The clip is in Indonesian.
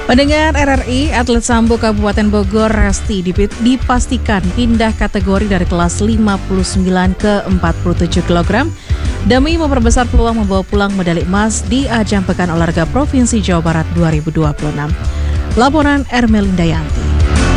Pendengar RRI, atlet sambo Kabupaten Bogor Resti dipastikan pindah kategori dari kelas 59 ke 47 kg demi memperbesar peluang membawa pulang medali emas di ajang Pekan Olahraga Provinsi Jawa Barat 2026. Laporan Ermelinda Yanti.